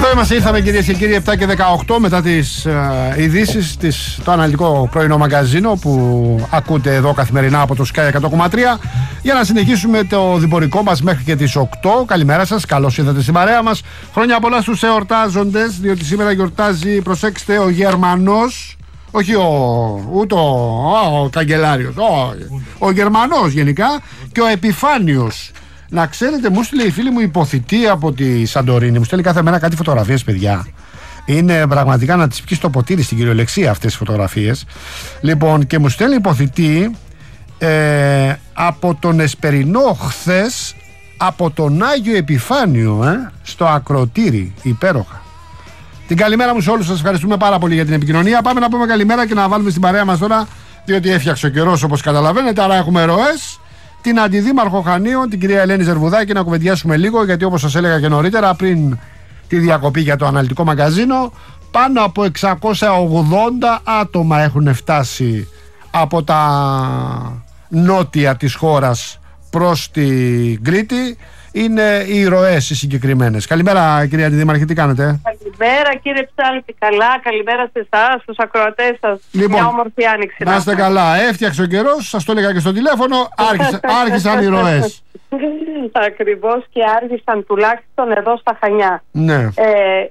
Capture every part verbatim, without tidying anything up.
Εδώ είμαστε, ήρθαμε κυρίες και κύριοι, επτά και δεκαοκτώ μετά τις uh, ειδήσεις, τις, το αναλυτικό πρωινό μαγκαζίνο που ακούτε εδώ καθημερινά από το Sky εκατό κόμμα τρία, για να συνεχίσουμε το διπορικό μας μέχρι και τις οκτώ. Καλημέρα σας, καλώς ήρθατε στην παρέα μας. Χρόνια πολλά στους εορτάζοντες, διότι σήμερα γιορτάζει, προσέξτε, ο Γερμανός, όχι ο, ούτε ο, ο, ο καγκελάριος, ο, ο Γερμανός γενικά, και ο Επιφάνιος. Να ξέρετε, μου στείλε η φίλη μου υποθητή από τη Σαντορίνη, μου στέλνει κάθε μέρα κάτι φωτογραφίες, παιδιά. Είναι πραγματικά να τις πιεις το ποτήρι στην κυριολεξία αυτές τις φωτογραφίες. Λοιπόν, και μου στέλνει υποθητή ε, από τον Εσπερινό χθες, από τον Άγιο Επιφάνιο, ε, στο Ακροτήρι, υπέροχα. Την καλημέρα μου σε όλους, σας ευχαριστούμε πάρα πολύ για την επικοινωνία. Πάμε να πούμε καλημέρα και να βάλουμε στην παρέα μας τώρα, διότι έφτιαξε ο καιρός όπως καταλαβαίνετε, άρα έχουμε ροές. Την αντιδήμαρχο Χανίων, την κυρία Ελένη Ζερβουδάκη, να κουβεντιάσουμε λίγο, γιατί όπως σας έλεγα και νωρίτερα, πριν τη διακοπή για το αναλυτικό μαγκαζίνο, πάνω από εξακόσια ογδόντα άτομα έχουν φτάσει από τα νότια της χώρας προς την Κρήτη. Είναι οι ροές οι συγκεκριμένες. Καλημέρα κυρία Αντιδήμαρχη, τι κάνετε? Καλημέρα κύριε Ψάλτη, καλά, καλημέρα σε εσάς, στους ακροατές σας. Λοιπόν, μια όμορφη άνοιξη. Να είστε καλά, έφτιαξε ο καιρός, σας το έλεγα και στο τηλέφωνο, άρχισε, άρχισαν οι ροές. Ακριβώς, και άρχισαν τουλάχιστον εδώ στα Χανιά. Ναι. Ε,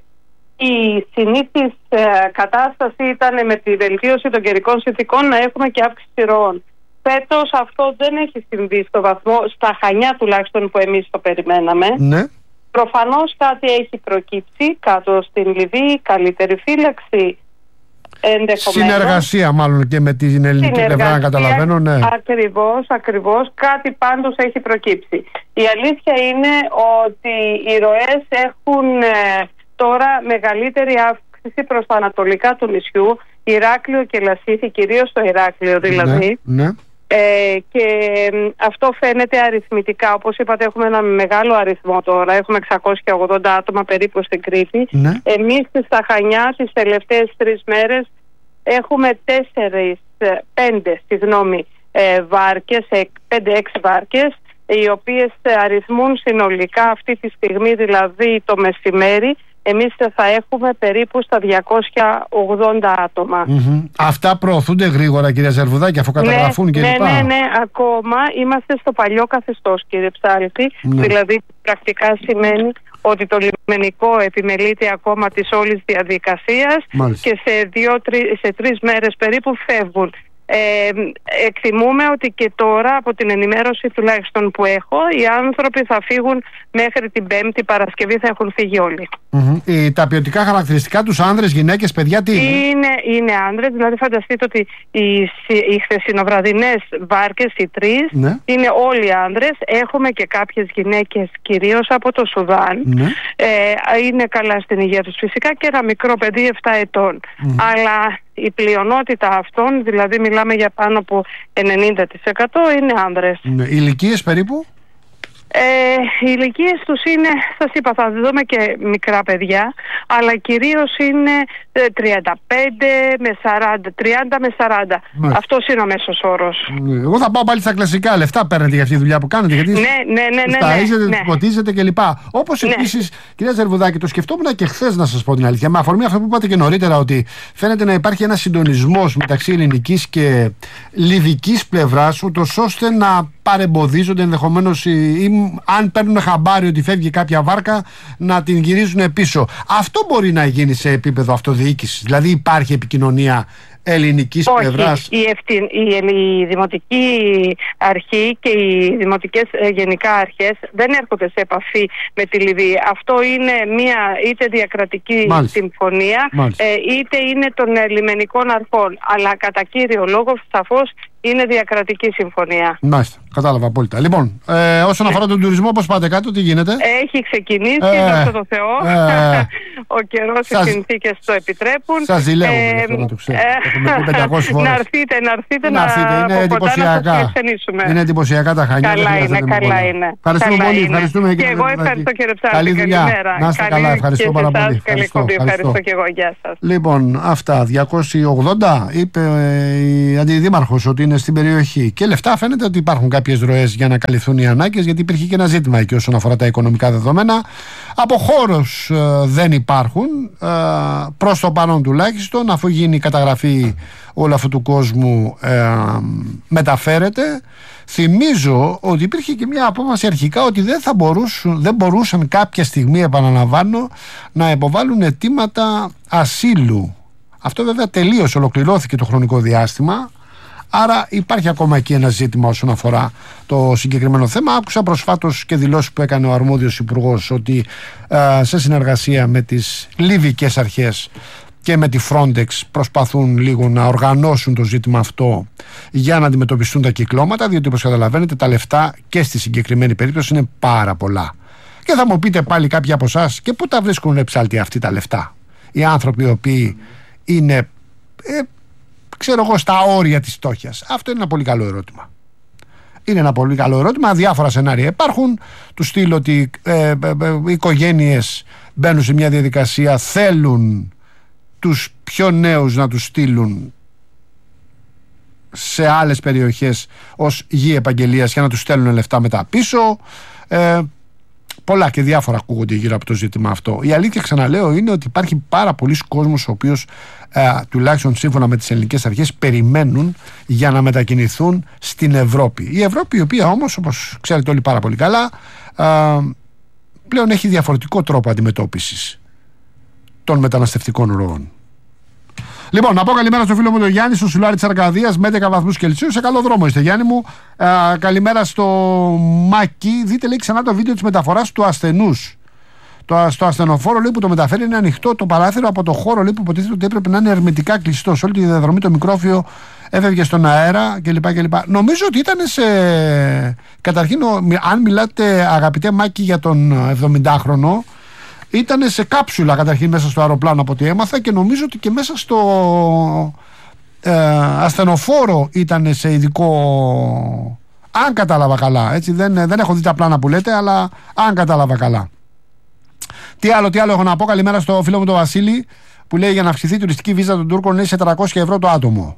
η συνήθις ε, κατάσταση ήταν με τη βελτίωση των καιρικών συνθηκών να έχουμε και αύξηση ροών. Φέτος αυτό δεν έχει συμβεί στο βαθμό, στα Χανιά τουλάχιστον, που εμείς το περιμέναμε. Ναι. Προφανώς κάτι έχει προκύψει κάτω στην Λιβύη, καλύτερη φύλαξη ενδεχομένως. Συνεργασία μάλλον και με την ελληνική πλευρά, να καταλαβαίνω, ναι. Ακριβώς, ακριβώς. Κάτι πάντως έχει προκύψει. Η αλήθεια είναι ότι οι ροές έχουν ε, τώρα μεγαλύτερη αύξηση προς τα ανατολικά του νησιού, Ηράκλειο και Λασίθι, κυρίως στο Ηράκλειο δηλαδή. Ναι, ναι. Ε, και αυτό φαίνεται αριθμητικά. Όπως είπατε, έχουμε ένα μεγάλο αριθμό τώρα. Έχουμε εξακόσια ογδόντα άτομα περίπου στην Κρήτη. Ναι. Εμείς στα Χανιά τις τελευταίες τρεις μέρες έχουμε τέσσερις, πέντε συγγνώμη, ε, βάρκες, πέντε έξι βάρκες, οι οποίες αριθμούν συνολικά αυτή τη στιγμή, δηλαδή το μεσημέρι, εμείς θα έχουμε περίπου στα διακόσια ογδόντα άτομα. Mm-hmm. Αυτά προωθούνται γρήγορα, κυρία Ζερβουδάκη, αφού καταγραφούν, ναι, και λοιπά? Ναι, ναι, ναι, ακόμα είμαστε στο παλιό καθεστώς, κύριε Ψάλτη. Ναι. Δηλαδή πρακτικά σημαίνει ότι το λιμενικό επιμελείται ακόμα της όλης διαδικασίας. Μάλιστα. Και σε, δύο, τρι, σε τρεις μέρες περίπου φεύγουν. Ε, εκτιμούμε ότι και τώρα, από την ενημέρωση τουλάχιστον που έχω, οι άνθρωποι θα φύγουν μέχρι την Πέμπτη, Παρασκευή θα έχουν φύγει όλοι. Mm-hmm. Ε, τα ποιοτικά χαρακτηριστικά τους, άνδρες, γυναίκες, παιδιά, τι είναι? Είναι, είναι άνδρες, δηλαδή φανταστείτε ότι οι, οι χθεσινοβραδινές βάρκες, οι τρεις, ναι, είναι όλοι άνδρες. Έχουμε και κάποιες γυναίκες, κυρίως από το Σουδάν. Ναι. Ε, είναι καλά στην υγεία τους φυσικά, και ένα μικρό παιδί επτά ετών. Mm-hmm. Αλλά η πλειονότητα αυτών, δηλαδή μιλάμε για πάνω από ενενήντα τοις εκατό, είναι άνδρες. Ναι. Ηλικίες περίπου? Ε, οι ηλικίες τους είναι, σας είπα, θα δούμε και μικρά παιδιά, αλλά κυρίως είναι ε, τριάντα πέντε με σαράντα, τριάντα με σαράντα. Μάλιστα. Αυτός είναι ο μέσος όρος. Ναι. Εγώ θα πάω πάλι στα κλασικά. Λεφτά παίρνετε για αυτή τη δουλειά που κάνετε? Γιατί ναι, ναι, ναι, ναι, σταΐζετε, ναι, ποτίζετε κλπ. Όπως ναι. Επίσης, κυρία Ζερβουδάκη, το σκεφτόμουν και χθες, να σας πω την αλήθεια, με αφορμή αυτό που είπατε και νωρίτερα, ότι φαίνεται να υπάρχει ένα συντονισμός μεταξύ ελληνικής και λιβικής πλευράς, ούτως ώστε να παρεμποδίζονται ενδεχομένως, ή αν παίρνουν χαμπάρι ότι φεύγει κάποια βάρκα, να την γυρίζουν πίσω. Αυτό μπορεί να γίνει σε επίπεδο αυτοδιοίκησης? Δηλαδή υπάρχει επικοινωνία ελληνικής Όχι, πλευράς? η, ευθυ... η, η δημοτική αρχή και οι δημοτικές ε, γενικά αρχές δεν έρχονται σε επαφή με τη Λιβύη. Αυτό είναι μια είτε διακρατική Μάλιστα. συμφωνία, Μάλιστα. Ε, είτε είναι των ε, λιμενικών αρχών. Αλλά κατά κύριο λόγο σαφώς είναι διακρατική συμφωνία. Μάλιστα, κατάλαβα απόλυτα. Λοιπόν, ε, όσον αφορά τον τουρισμό, πώς πάτε κάτω, τι γίνεται? Έχει ξεκινήσει, ε, δόξα τω Θεώ. Ε, Ο καιρός, οι συνθήκες το επιτρέπουν. Σας ζηλεύω, ε, αυτό να το ξέρω. Ε, να έρθετε, να έρθετε, να, να είναι εντυπωσιακά. Είναι εντυπωσιακά τα Χανιά. Καλά είναι, καλά είναι. Ευχαριστούμε καλά πολύ. Είναι. Ευχαριστούμε, και εγώ ευχαριστώ, κύριε Ψάλτη. Καλή δουλειά. Να είστε καλά, ευχαριστώ πάρα πολύ. Καλή κομπή, ευχαριστώ και εγώ. Γεια σας. Λοιπόν, αυτά, διακόσια ογδόντα είπε η Αντιδήμαρχος ότι είναι στην περιοχή. Και λεφτά φαίνεται ότι υπάρχουν κάποιες ροές για να καλυφθούν οι ανάγκες, γιατί υπήρχε και ένα ζήτημα εκεί όσον αφορά τα οικονομικά δεδομένα. Από χώρος ε, δεν υπάρχει. υπάρχουν, ε, προς το παρόν τουλάχιστον, αφού γίνει η καταγραφή όλου αυτού του κόσμου, ε, μεταφέρεται. Θυμίζω ότι υπήρχε και μια απόφαση αρχικά ότι δεν, θα μπορούσαν, δεν μπορούσαν κάποια στιγμή, επαναλαμβάνω, να υποβάλουν αιτήματα ασύλου. Αυτό βέβαια τελείως ολοκληρώθηκε το χρονικό διάστημα. Άρα υπάρχει ακόμα εκεί ένα ζήτημα όσον αφορά το συγκεκριμένο θέμα. Άκουσα προσφάτως και δηλώσεις που έκανε ο αρμόδιος υπουργός ότι ε, σε συνεργασία με τις λιβικές αρχές και με τη Frontex προσπαθούν λίγο να οργανώσουν το ζήτημα αυτό για να αντιμετωπιστούν τα κυκλώματα, διότι όπως καταλαβαίνετε τα λεφτά και στη συγκεκριμένη περίπτωση είναι πάρα πολλά. Και θα μου πείτε πάλι κάποιοι από εσάς, και πού τα βρίσκουν εψάλτη αυτοί τα λεφτά? Οι άνθρωποι οι οποίοι είναι... Ε, ξέρω εγώ, στα όρια της φτώχειας. Αυτό είναι ένα πολύ καλό ερώτημα. Είναι ένα πολύ καλό ερώτημα. Διάφορα σενάρια υπάρχουν. Του στείλω ότι ε, ε, ε, οι οικογένειες μπαίνουν σε μια διαδικασία, θέλουν τους πιο νέους να τους στείλουν σε άλλες περιοχές ως γη επαγγελίας για να τους στέλνουν λεφτά μετά πίσω. Ε, πολλά και διάφορα ακούγονται γύρω από το ζήτημα αυτό. Η αλήθεια, ξαναλέω, είναι ότι υπάρχει πάρα πολλοί κόσμος ο οποίος, ε, τουλάχιστον σύμφωνα με τις ελληνικές αρχές, περιμένουν για να μετακινηθούν στην Ευρώπη. Η Ευρώπη, η οποία όμως, όπως ξέρετε όλοι πάρα πολύ καλά, ε, πλέον έχει διαφορετικό τρόπο αντιμετώπισης των μεταναστευτικών ροών. Λοιπόν, να πω καλημέρα στο φίλο μου τον Γιάννη, στο Σουλάρι της Αρκαδίας, με έντεκα βαθμούς Κελσίου. Σε καλό δρόμο είστε, Γιάννη μου. Ε, καλημέρα στο Μάκη. Δείτε, λέει, ξανά το βίντεο της μεταφοράς του ασθενούς. Το, στο ασθενοφόρο, λέει, που το μεταφέρει είναι ανοιχτό το παράθυρο από το χώρο, λέει, που υποτίθεται ότι έπρεπε να είναι ερμητικά κλειστό. Σε όλη τη διαδρομή το μικρόφυο έφευγε στον αέρα κλπ. κλπ. Νομίζω ότι ήταν σε. Καταρχήν, αν μιλάτε, αγαπητέ Μάκη, για τον εβδομηντάχρονο. Ήταν σε κάψουλα καταρχήν μέσα στο αεροπλάνο από ό,τι έμαθα, και νομίζω ότι και μέσα στο ε, ασθενοφόρο ήταν σε ειδικό, αν κατάλαβα καλά, έτσι, δεν, δεν έχω δει τα πλάνα που λέτε, αλλά αν κατάλαβα καλά. Τι άλλο, τι άλλο έχω να πω? Καλημέρα στο φίλο μου τον Βασίλη, που λέει για να αυξηθεί η τουριστική βίζα των Τούρκων είναι σε τριακόσια ευρώ το άτομο.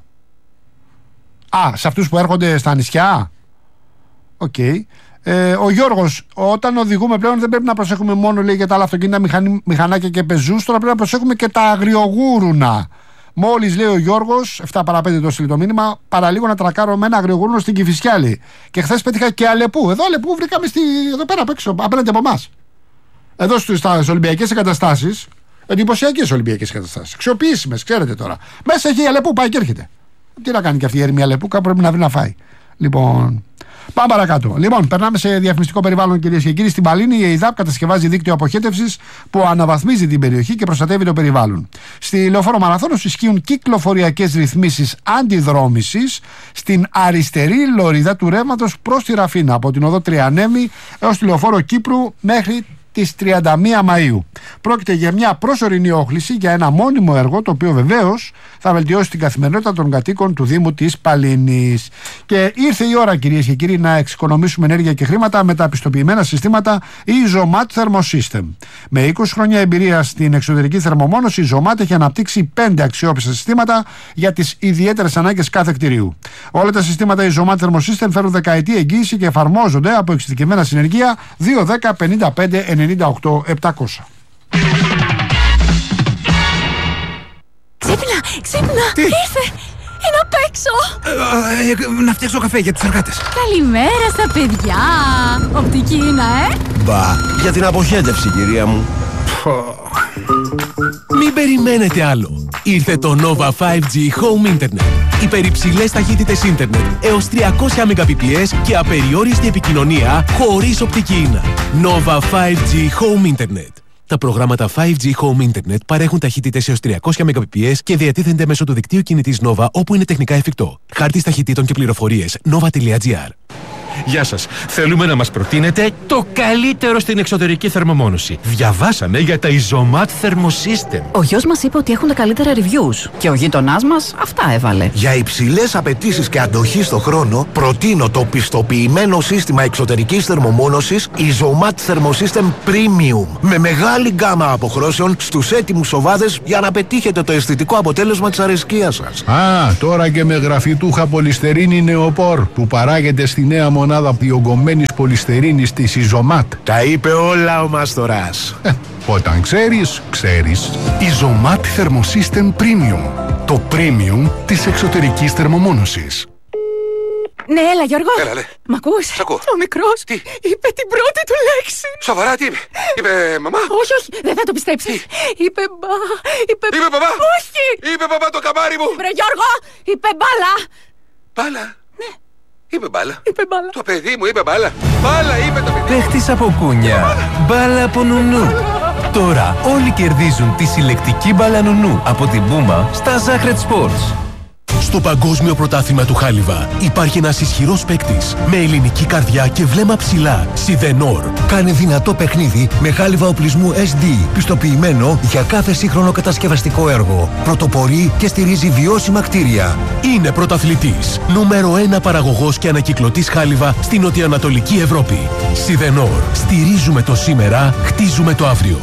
Α, σε αυτούς που έρχονται στα νησιά. Οκ. Okay. Ε, ο Γιώργος, όταν οδηγούμε πλέον δεν πρέπει να προσέχουμε μόνο, λέει, για τα άλλα αυτοκίνητα, μηχανή, μηχανάκια και πεζούς, τώρα πρέπει να προσέχουμε και τα αγριογούρουνα. Μόλις, λέει ο Γιώργος, επτά παρά πέντε το στείλει το μήνυμα, παραλίγο να τρακάρω με ένα αγριογούρνο στην Κηφισιά, λέει. Και χθες πέτυχα και Αλεπού. Εδώ Αλεπού βρήκαμε στη, εδώ πέρα απ' έξω, απέναντι από εμάς. Εδώ στις Ολυμπιακές εγκαταστάσεις, εντυπωσιακές Ολυμπιακές εγκαταστάσεις. Αξιοποιήσιμες, ξέρετε τώρα. Μέσα έχει η Αλεπού, πάει και έρχεται. Τι να κάνει και αυτή η ερμή Αλεπού, κάπου πρέπει να βρει να φάει. Λοιπόν. Πάμε παρακάτω. Λοιπόν, περνάμε σε διαφημιστικό περιβάλλον, κυρίες και κύριοι. Στην Παλίνη, η ΕΙΔΑΠ κατασκευάζει δίκτυο αποχέτευσης που αναβαθμίζει την περιοχή και προστατεύει το περιβάλλον. Στη Λεωφόρο Μαραθώνος ισχύουν κυκλοφοριακές ρυθμίσεις αντιδρόμησης στην αριστερή λωρίδα του ρεύματος προς τη Ραφίνα, από την οδό Τριανέμη έως τη Λεωφόρο Κύπρου μέχρι της τριάντα μία Μαΐου. Πρόκειται για μια προσωρινή όχληση για ένα μόνιμο έργο, το οποίο βεβαίως θα βελτιώσει την καθημερινότητα των κατοίκων του Δήμου της Παλίνης. Και ήρθε η ώρα, κυρίες και κύριοι, να εξοικονομήσουμε ενέργεια και χρήματα με τα πιστοποιημένα συστήματα Isomat Thermosystem. Με είκοσι χρόνια εμπειρία στην εξωτερική θερμομόνωση, η Isomat έχει αναπτύξει πέντε αξιόπιστα συστήματα για τις ιδιαίτερες ανάγκες κάθε κτηρίου. Όλα τα συστήματα Isomat Thermosystem φέρουν δεκαετή εγγύηση και εφαρμόζονται από εξειδικευμένα συνεργεία δύο δέκα πενήντα πέντε ενενήντα οκτώ επτακόσια. Ξύπνα, ξύπνα, τι? Ήρθε, είναι απ' έξω. ε, ε, Να φτιάξω καφέ για τους εργάτες. Καλημέρα στα παιδιά. Οπτική είναι, ε? Μπα, για την αποχέτευση, κυρία μου. Μην περιμένετε άλλο. Ήρθε το Nova φάιβ τζι Home Internet. Υπερυψηλές ταχύτητες ίντερνετ έως τριακόσια Mbps και απεριόριστη επικοινωνία χωρίς οπτική ίνα. Nova φάιβ τζι Home Internet. Τα προγράμματα φάιβ τζι Home Internet παρέχουν ταχύτητες έως τριακόσια Mbps και διατίθενται μέσω του δικτύου κινητής Nova όπου είναι τεχνικά εφικτό. Χάρτης ταχυτήτων και πληροφορίες nova τελεία gr. Γεια σας. Θέλουμε να μας προτείνετε το καλύτερο στην εξωτερική θερμομόνωση. Διαβάσαμε για τα Isomat Thermosystem. Ο γιος μας είπε ότι έχουν τα καλύτερα reviews και ο γείτονάς μας αυτά έβαλε. Για υψηλές απαιτήσεις και αντοχή στο χρόνο, προτείνω το πιστοποιημένο σύστημα εξωτερικής θερμομόνωσης Isomat Thermosystem Premium. Με μεγάλη γκάμα αποχρώσεων στους έτοιμους σοβάδες για να πετύχετε το αισθητικό αποτέλεσμα της αρεσκίας σας. Α, τώρα και με γραφιτούχα πολυστερίνη νεοπόρ που παράγεται στη Νέα Μονή. μονάδα διογκωμένης πολυστερίνης της Ιζωμάτ. Τα είπε όλα ο Μάστορας. Ε, όταν ξέρεις, ξέρεις. Ιζωμάτ Thermosystem Premium. Το premium της εξωτερικής θερμομόνωσης. Ναι, έλα Γιώργο. Έλα, λέ. Μ' ακούς? Σ' ακούω. Ο μικρός Τι? είπε την πρώτη του λέξη. Σοβαρά, τι είπε? Είπε μαμά? Όχι, όχι, δεν θα το πιστέψεις. Είπε μπα... Είπε, είπε μπαμπά? Όχι! Είπε μπαμπά το καμάρι μου! Βρε Γιώργο, είπε μπάλα. Μπάλα? Ναι. Είπε μπάλα. Είπε μπάλα. Το παιδί μου είπε μπάλα. Μπάλα είπε το παιδί. Παίχτης από κούνια. Μπάλα από νουνού. Τώρα όλοι κερδίζουν τη συλλεκτική μπάλα νουνού από την Πούμα στα Zacred Sports. Στο Παγκόσμιο Πρωτάθλημα του Χάλιβα υπάρχει ένας ισχυρός παίκτης με ελληνική καρδιά και βλέμμα ψηλά. Σιδενόρ. Κάνει δυνατό παιχνίδι με χάλιβα οπλισμού ες ντι, πιστοποιημένο για κάθε σύγχρονο κατασκευαστικό έργο. Πρωτοπορεί και στηρίζει βιώσιμα κτίρια. Είναι πρωταθλητής. Νούμερο ένα παραγωγός και ανακυκλωτής χάλιβα στην νοτιοανατολική Ευρώπη. Σιδενόρ. Στηρίζουμε το σήμερα, χτίζουμε το αύριο.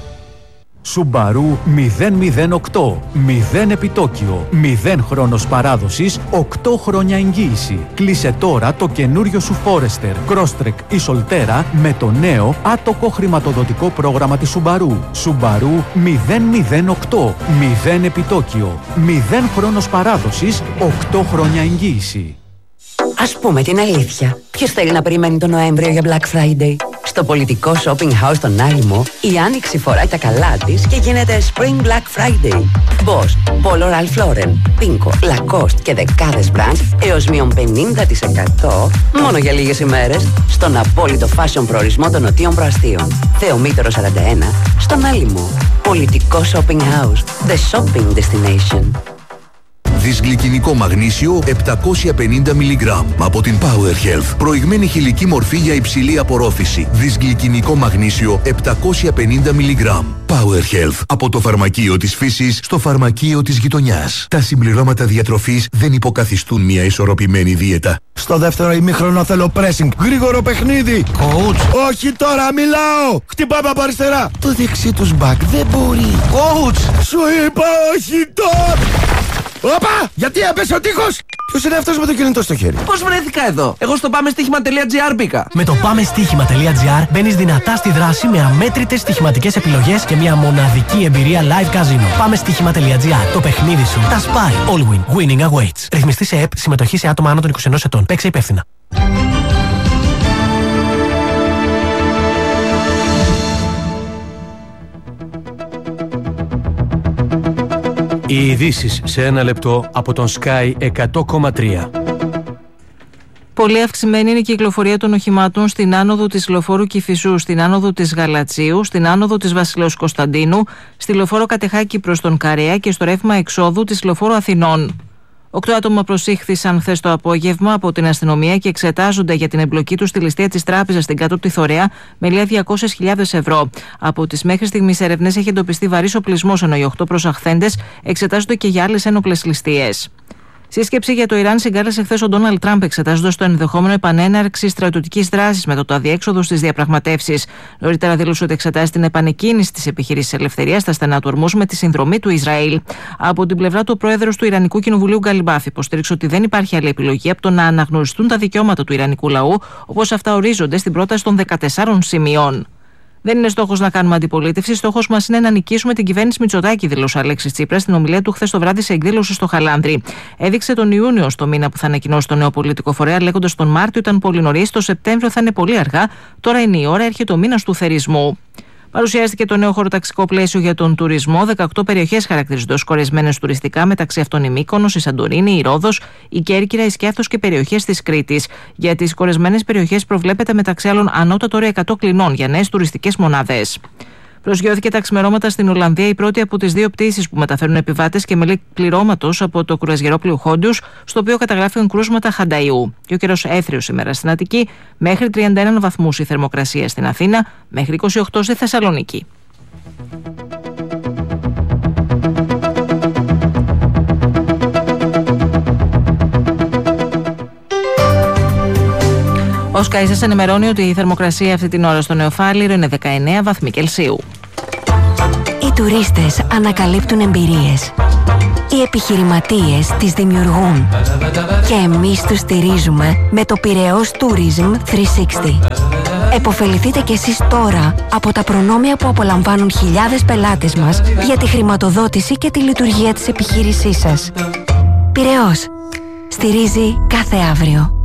Subaru μηδέν μηδέν οκτώ. μηδέν επιτόκιο. μηδέν χρόνος παράδοσης. οκτώ χρόνια εγγύηση. Κλείσε τώρα το καινούριο σου Forester, Crosstrek ή Solterra με το νέο άτοκο χρηματοδοτικό πρόγραμμα της Subaru. Subaru μηδέν μηδέν οκτώ. μηδέν επιτόκιο. μηδέν χρόνος παράδοσης. οκτώ χρόνια εγγύηση. Ας πούμε την αλήθεια. Ποιος θέλει να περιμένει τον Νοέμβριο για Black Friday? Στο πολιτικό shopping house στον Άλυμο, η Άνοιξη φοράει τα καλά της και γίνεται Spring Black Friday. Boss, Polo Ralph Lauren, Pinko, Lacoste και δεκάδες brands έως μείον πενήντα τοις εκατό μόνο για λίγες ημέρες στον απόλυτο fashion προορισμό των Νοτίων Προαστίων. Θεομήτωρο σαράντα ένα, στον Άλυμο. Πολιτικό shopping house, the shopping destination. Δυσγλυκινικό μαγνήσιο επτακόσια πενήντα μιλιγκράμμ από την Power Health. Προηγμένη χηλική μορφή για υψηλή απορρόφηση. Δυσγλυκινικό μαγνήσιο επτακόσια πενήντα μιλιγκράμμ. Power Health. Από το φαρμακείο της φύσης στο φαρμακείο της γειτονιάς. Τα συμπληρώματα διατροφής δεν υποκαθιστούν μια ισορροπημένη δίαιτα. Στο δεύτερο ημίχρονο θέλω pressing. Γρήγορο παιχνίδι. Coach. Όχι τώρα, μιλάω. Χτυπάμε από αριστερά. Το δεξί τους μπακ δεν μπορεί. Coach. Σου είπα όχι τώρα. Όπα! Γιατί έπεσε ο τείχος! Ποιος είναι αυτός με το κινητό στο χέρι? Πώς βρέθηκα εδώ? Εγώ στο πάμε στοίχημα τελεία τζι άρ μπήκα. Με το πάμε στοίχημα τελεία τζι άρ μπαίνεις δυνατά στη δράση με αμέτρητες στοιχηματικές επιλογές και μια μοναδική εμπειρία live casino. Πάμε στοίχημα τελεία τζι άρ. Το παιχνίδι σου τα σπάει. All win. Winning awaits. Ρυθμιστή σε ΕΠ. Συμμετοχή σε άτομα άνω των είκοσι ενός ετών. Παίξε υπεύθυνα. Οι ειδήσεις σε ένα λεπτό από τον Sky εκατό κόμμα τρία. Πολύ αυξημένη είναι η κυκλοφορία των οχημάτων στην άνοδο της λεωφόρου Κηφισού, στην άνοδο της Γαλατσίου, στην άνοδο της Βασιλέως Κωνσταντίνου, στη λεωφόρο Κατεχάκη προς τον Καρέα και στο ρεύμα εξόδου της λεωφόρου Αθηνών. Οκτώ άτομα προσήχθησαν χθες το απόγευμα από την αστυνομία και εξετάζονται για την εμπλοκή τους στη ληστεία της τράπεζας στην Κάτωπτη Θωρέα με λία διακόσιες χιλιάδες ευρώ. Από τις μέχρι στιγμής ερευνές έχει εντοπιστεί βαρύς οπλισμός, ενώ οι οκτώ προσαχθέντες εξετάζονται και για άλλες ένοπλες ληστείες. Σύσκεψη για το Ιράν συγκάλεσε χθες ο Ντόναλντ Τραμπ, εξετάζοντας το ενδεχόμενο επανέναρξη στρατιωτικής δράσης μετά το αδιέξοδο στις διαπραγματεύσεις. Νωρίτερα δήλωσε ότι εξετάζει την επανεκκίνηση της επιχείρησης ελευθερίας στα στενά του Ορμούζ με τη συνδρομή του Ισραήλ. Από την πλευρά του, ο πρόεδρος του Ιρανικού Κοινοβουλίου Γκαλιμπάφ υποστήριξε ότι δεν υπάρχει άλλη επιλογή από το να αναγνωριστούν τα δικαιώματα του Ιρανικού λαού, όπως αυτά ορίζονται στην πρόταση των δεκατεσσάρων σημείων. Δεν είναι στόχος να κάνουμε αντιπολίτευση. Στόχος μας είναι να νικήσουμε την κυβέρνηση Μητσοτάκη, δήλωσε ο Αλέξης Τσίπρας στην ομιλία του χθες το βράδυ σε εκδήλωση στο Χαλάνδρι. Έδειξε τον Ιούνιο στο μήνα που θα ανακοινώσει το νέο πολιτικό φορέα, λέγοντας τον Μάρτιο ήταν πολύ νωρίς, το Σεπτέμβριο θα είναι πολύ αργά. Τώρα είναι η ώρα, έρχεται ο μήνας του θερισμού. Παρουσιάστηκε το νέο χωροταξικό πλαίσιο για τον τουρισμό. δεκαοκτώ περιοχές χαρακτηρίζονται ως κορεσμένες τουριστικά, μεταξύ αυτών η Μύκονος, η Σαντορίνη, η Ρόδος, η Κέρκυρα, η Σκιάθος και περιοχές της Κρήτης. Για τις κορεσμένες περιοχές προβλέπεται μεταξύ άλλων ανώτατο όριο εκατό κλινών για νέες τουριστικές μονάδες. Προσγειώθηκε τα ξημερώματα στην Ολλανδία η πρώτη από τις δύο πτήσεις που μεταφέρουν επιβάτες και μέλη πληρώματος από το κρουαζιερόπλοιο Χόντιους, στο οποίο καταγράφηκαν κρούσματα χανταϊού. Και ο καιρός έθριος σήμερα στην Αττική, μέχρι τριάντα ένα βαθμούς η θερμοκρασία στην Αθήνα, μέχρι είκοσι οκτώ στη Θεσσαλονίκη. Ο Sky σας ενημερώνει ότι η θερμοκρασία αυτή την ώρα στο Νεοφάλιρο είναι δεκαεννέα βαθμοί Κελσίου. Οι τουρίστες ανακαλύπτουν εμπειρίες. Οι επιχειρηματίες τις δημιουργούν και εμείς τους στηρίζουμε με το Πειραιώς Tourism τριακόσια εξήντα. Εποφεληθείτε κι εσείς τώρα από τα προνόμια που απολαμβάνουν χιλιάδες πελάτες μας για τη χρηματοδότηση και τη λειτουργία της επιχείρησής σας. Πειραιώς. Στηρίζει κάθε αύριο.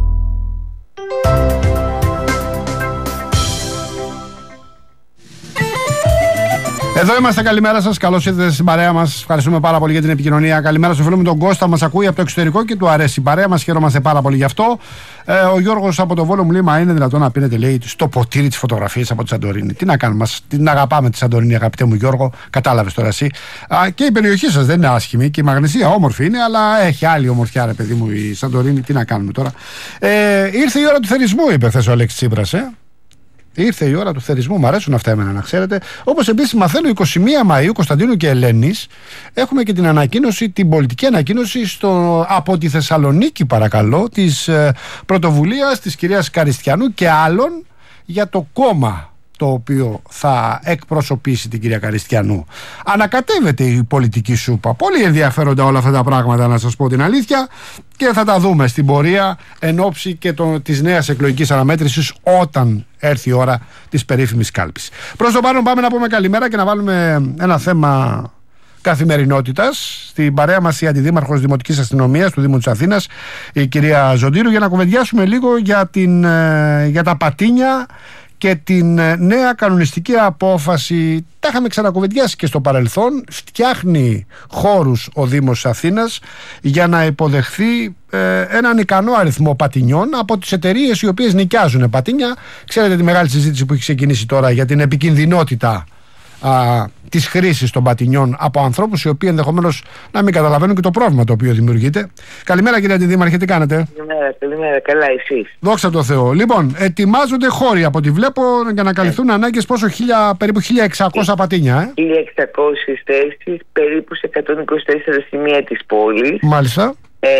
Εδώ είμαστε, καλημέρα σας. Καλώς ήρθατε στην παρέα μας. Ευχαριστούμε πάρα πολύ για την επικοινωνία. Καλημέρα στο φίλο μου τον Κώστα, μας ακούει από το εξωτερικό και του αρέσει η παρέα μας. Χαίρομαστε πάρα πολύ γι' αυτό. Ε, ο Γιώργος από το Βόλο μου λέει: μα είναι δυνατόν να πίνετε, λέει, στο ποτήρι τις φωτογραφίες από τη Σαντορίνη? Τι να κάνουμε, μας την αγαπάμε τη Σαντορίνη, αγαπητέ μου Γιώργο. Κατάλαβες τώρα εσύ. Α, και η περιοχή σας δεν είναι άσχημη και η Μαγνησία όμορφη είναι, αλλά έχει άλλη ομορφιά, ρε παιδί μου, η Σαντορίνη. Τι να κάνουμε τώρα. Ε, ήρθε η ώρα του θερισμού, είπε χθες ο Αλέξης Τσίπρας, ε. Ήρθε η ώρα του θερισμού, μου αρέσουν αυτά εμένα να ξέρετε. Όπως επίσης μαθαίνω εικοστή πρώτη Μαΐου, Κωνσταντίνου και Ελένης, έχουμε και την ανακοίνωση, την πολιτική ανακοίνωση στο, από τη Θεσσαλονίκη, παρακαλώ, της ε, πρωτοβουλίας της κυρίας Καριστιανού και άλλων για το κόμμα το οποίο θα εκπροσωπήσει την κυρία Καριστιανού. Ανακατεύεται η πολιτική σούπα. Πολύ ενδιαφέροντα όλα αυτά τα πράγματα, να σας πω την αλήθεια, και θα τα δούμε στην πορεία εν ώψη και το, της νέας εκλογικής αναμέτρησης, όταν έρθει η ώρα της περίφημης κάλπης. Προς το παρόν πάμε να πούμε καλημέρα και να βάλουμε ένα θέμα καθημερινότητας. Στην παρέα μας η Αντιδήμαρχος Δημοτικής Αστυνομίας του Δήμου της Αθήνας, η κυρία Ζοντήρου, για να κουβεντιάσουμε λίγο για, την, για τα πατίνια και την νέα κανονιστική απόφαση. Τα είχαμε ξανακουβεντιάσει και στο παρελθόν. Φτιάχνει χώρους ο Δήμος Αθήνας για να υποδεχθεί ε, έναν ικανό αριθμό πατινιών από τις εταιρείες οι οποίες νοικιάζουν πατίνια. Ξέρετε τη μεγάλη συζήτηση που έχει ξεκινήσει τώρα για την επικινδυνότητα α, της χρήσης των πατινιών από ανθρώπους οι οποίοι ενδεχομένως να μην καταλαβαίνουν και το πρόβλημα το οποίο δημιουργείται. Καλημέρα, κυρία Αντιδήμαρχε, τι κάνετε? Καλημέρα, καλημέρα, καλά, εσείς? Δόξα τω Θεώ. Λοιπόν, ετοιμάζονται χώροι από ό,τι βλέπω για να καλυφθούν ε. ανάγκες πόσο, χίλια, περίπου χίλια εξακόσια πατίνια. Ε? χίλια εξακόσιες θέσεις, περίπου σε εκατόν είκοσι τέσσερα σημεία της πόλης. Μάλιστα. Ε,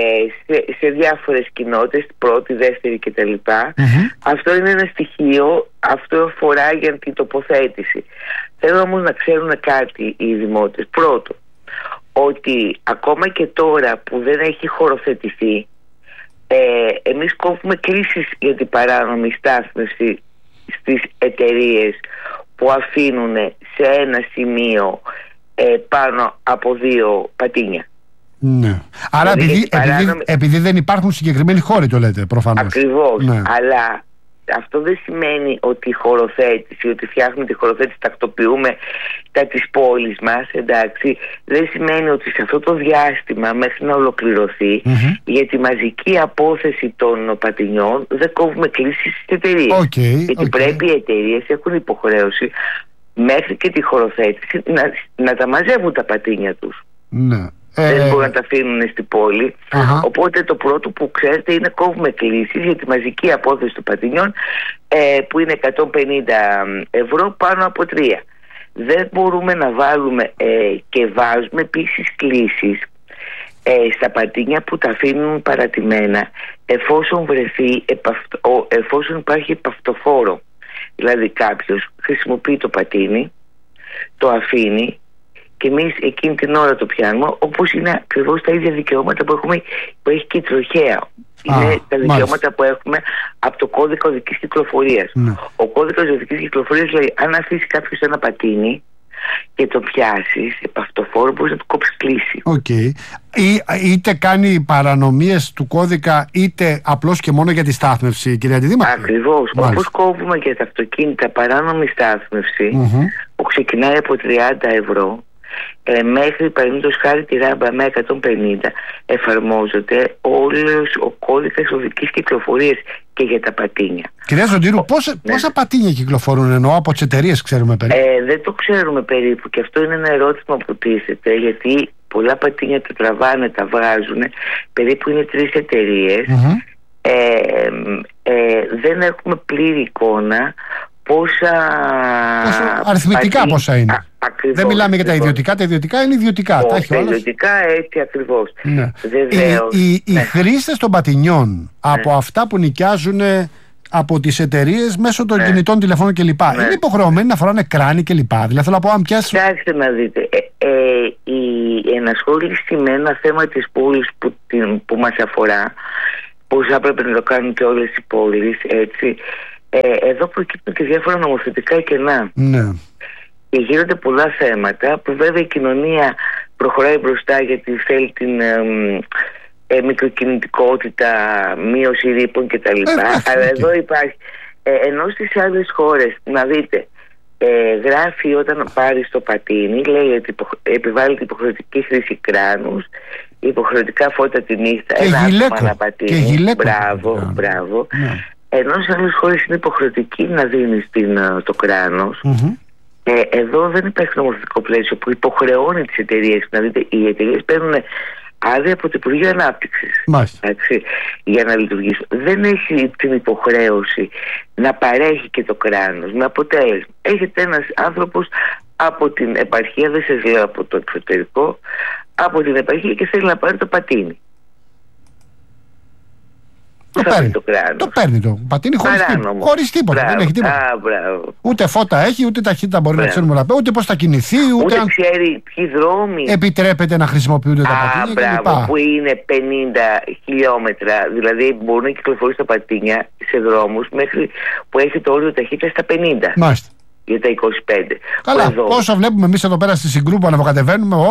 σε, σε διάφορες κοινότητες, πρώτη, δεύτερη κτλ. Mm-hmm. Αυτό είναι ένα στοιχείο, αυτό αφορά για την τοποθέτηση. Θέλω όμως να ξέρουν κάτι οι δημότες. Πρώτο, ότι ακόμα και τώρα που δεν έχει χωροθετηθεί, ε, εμείς κόβουμε κλήσεις για την παράνομη στάθμευση στις εταιρείες που αφήνουν σε ένα σημείο ε, πάνω από δύο πατίνια. Ναι. Άρα δηλαδή, επειδή, παράνομη... επειδή, επειδή δεν υπάρχουν συγκεκριμένοι χώροι, το λέτε προφανώς. Ακριβώς, ναι. Αλλά αυτό δεν σημαίνει ότι η χωροθέτηση, ότι φτιάχνουμε τη χωροθέτηση, τακτοποιούμε τα της πόλης μας, εντάξει, δεν σημαίνει ότι σε αυτό το διάστημα μέχρι να ολοκληρωθεί mm-hmm. για τη μαζική απόθεση των πατινιών δεν κόβουμε κλήσεις στις εταιρείες. Okay, γιατί okay. πρέπει οι εταιρείες έχουν υποχρέωση μέχρι και τη χωροθέτηση να, να τα μαζεύουν τα πατίνια τους. Ναι. Δεν ε... μπορούν να τα αφήνουν στην πόλη. Uh-huh. Οπότε το πρώτο που ξέρετε είναι κόβουμε κλήσεις για τη μαζική απόθεση των πατινιών, ε, που είναι εκατόν πενήντα ευρώ πάνω από τρία. Δεν μπορούμε να βάλουμε ε, και βάζουμε επίσης κλήσεις ε, στα πατίνια που τα αφήνουν παρατημένα, εφόσον βρεθεί επαυτο, εφόσον υπάρχει επαυτοφόρο. Δηλαδή κάποιος χρησιμοποιεί το πατίνι, το αφήνει και εμείς εκείνη την ώρα το πιάνουμε, όπως είναι ακριβώς τα ίδια δικαιώματα που, έχουμε, που έχει και η τροχέα. Είναι Α, τα δικαιώματα μάλιστα. που έχουμε από το κώδικα οδικής κυκλοφορίας. Ναι. Ο κώδικας οδικής κυκλοφορίας λέει: αν αφήσει κάποιος ένα πατίνι και το πιάσεις επ' αυτοφόρο, μπορείς να του κόψεις κλίση. Okay. Ή, είτε κάνει παρανομίες του κώδικα, είτε απλώς και μόνο για τη στάθμευση, κυρία Αντιδήμαρχε. Ακριβώς. Όπως κόβουμε για τα αυτοκίνητα παράνομη στάθμευση, mm-hmm. που ξεκινάει από τριάντα ευρώ, Ε, μέχρι παραδείγματος χάρη τη ράμπα με εκατόν πενήντα, εφαρμόζεται όλος ο κώδικας οδικής κυκλοφορίας και για τα πατίνια. Κυρία Ζοντήρου, πόσα, ναι. πόσα πατίνια κυκλοφορούν, εννοώ, από τις εταιρείες, ξέρουμε περίπου? Ε, δεν το ξέρουμε περίπου, και αυτό είναι ένα ερώτημα που τίθεται, γιατί πολλά πατίνια τα τραβάνε, τα βγάζουν, περίπου είναι τρεις εταιρείες. Mm-hmm. ε, ε, δεν έχουμε πλήρη εικόνα πόσα... Πόσο, αριθμητικά πατή... πόσα είναι. Α, ακριβώς, δεν μιλάμε ακριβώς. για τα ιδιωτικά, τα ιδιωτικά είναι ιδιωτικά. Ο, τα έχει τα ιδιωτικά έτσι ακριβώς. Ναι. Βεβαίως, οι οι, ναι. οι χρήστες των πατινιών, ναι. από αυτά που νοικιάζουν από τις εταιρείες μέσω των ναι. κινητών τηλεφώνων κλπ. Ναι. Είναι υποχρεωμένοι να φοράνε κράνη κλπ. Δηλαδή θέλω να πω, αν πιάσει. Κοιτάξτε να δείτε. Ε, ε, οι, ενασχόληση με ένα θέμα της πόλης που, την, που μας αφορά, πώς θα πρέπει να το κάνουν και όλες οι πόλεις, έτσι. Ε, εδώ προκύπτουν και διάφορα νομοθετικά κενά. Ναι. Και γίνονται πολλά θέματα που βέβαια η κοινωνία προχωράει μπροστά γιατί θέλει την ε, ε, μικροκινητικότητα, μείωση ρήπων κτλ. Ε, Αλλά okay. εδώ υπάρχει, ε, ενώ στις άλλες χώρες, να δείτε, ε, γράφει όταν πάρει το πατίνι, λέει ότι επιβάλλεται υποχρεωτική χρήση κράνους, υποχρεωτικά φώτα τη νύχτα, και ένα γυλαίκο. άτομα να πατίνει. Και γυλαίκο. Μπράβο, μπράβο. Ναι. Ενώ σε άλλες χώρες είναι υποχρεωτική να δίνεις την, το κράνος. Mm-hmm. Ε, εδώ δεν υπάρχει νομοθετικό πλαίσιο που υποχρεώνει τις εταιρείες. Να δείτε, οι εταιρείες παίρνουν άδεια από το Υπουργείο Ανάπτυξης για να λειτουργήσουν. Δεν έχει την υποχρέωση να παρέχει και το κράνος. Με αποτέλεσμα, έχετε ένας άνθρωπος από την επαρχία, δεν σας λέω από το εξωτερικό, από την επαρχία και θέλει να πάρει το πατίνι. Το παίρνει το, το παίρνει το πατίνι χωρίς τίποτα. Χωρίς τίποτα. Δεν έχει τίποτα. Α, ούτε φώτα έχει, ούτε ταχύτητα μπορεί μπράβο. να ξέρουμε να πει, ούτε πώς θα κινηθεί, ούτε, ούτε αν ξέρει ποιοι δρόμοι επιτρέπεται να χρησιμοποιούνται τα πατίνια. Α, μπράβο, που είναι πενήντα χιλιόμετρα. Δηλαδή μπορούν να κυκλοφορούν τα πατίνια σε δρόμους μέχρι που έχει το όριο ταχύτητα στα πενήντα. Μάλιστα. Για τα είκοσι πέντε. Καλά, όσο βλέπουμε εμείς εδώ πέρα στη Συγκρού που αναβοκατεβαίνουμε, ο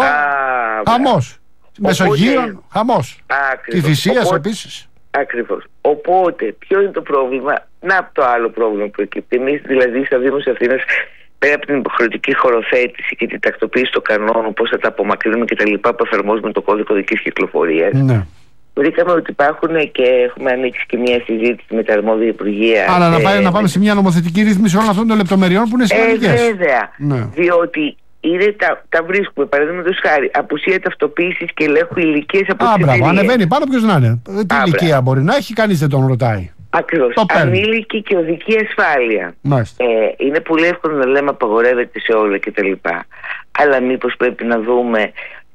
χαμός. Μεσογείων, χαμός. Κηφισίας επίσης. Ακριβώς. Οπότε, ποιο είναι το πρόβλημα? Να, το άλλο πρόβλημα που προκύπτει. Εμείς δηλαδή στα Δήμους Αθήνας, πέρα από την υποχρεωτική χωροθέτηση και την τακτοποίηση των κανόνων, πώς θα τα απομακρύνουμε και τα λοιπά που εφαρμόζουμε το κώδικο οδικής κυκλοφορίας, ναι. βρήκαμε ότι υπάρχουν και έχουμε ανοίξει και μια συζήτηση με τα αρμόδια υπουργεία. Άρα ε, να, πάει, ε, να πάμε σε μια νομοθετική ρύθμιση όλων αυτών των λεπτομεριών που είναι σημαντικές. Ε, βέβαια. Ναι. Διότι είναι τα, τα βρίσκουμε, παραδείγματος χάρη, απουσία ταυτοποίησης και ελέγχου ηλικίας από τις εταιρείες. Μπράβο, ανεβαίνει πάνω ποιος να είναι. Τι Α, ηλικία μπράβο. μπορεί να έχει, κανείς δεν τον ρωτάει. Ακριβώς. Ανήλικη και οδική ασφάλεια. Ε, είναι πολύ εύκολο να λέμε απαγορεύεται σε όλα κτλ. Αλλά μήπως πρέπει να δούμε,